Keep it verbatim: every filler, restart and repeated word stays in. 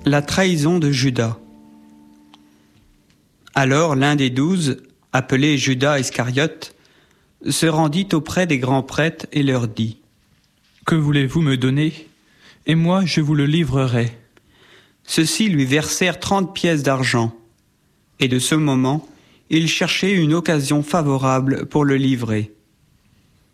La trahison de Judas. Alors l'un des douze, appelé Judas Iscariote, se rendit auprès des grands prêtres et leur dit : « Que voulez-vous me donner ? Et moi je vous le livrerai. » Ceux-ci lui versèrent trente pièces d'argent, et de ce moment, il cherchait une occasion favorable pour le livrer.